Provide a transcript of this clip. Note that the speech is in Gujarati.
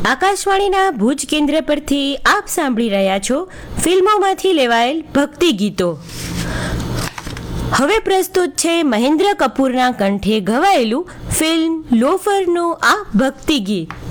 આકાશવાણીના ભુજ કેન્દ્ર પરથી આપ સાંભળી રહ્યા છો ફિલ્મોમાંથી લેવાયેલ ભક્તિ ગીતો. હવે પ્રસ્તુત છે મહેન્દ્ર કપૂરના કંઠે ગવાયેલું ફિલ્મ લોફરનું આ ભક્તિ ગીત.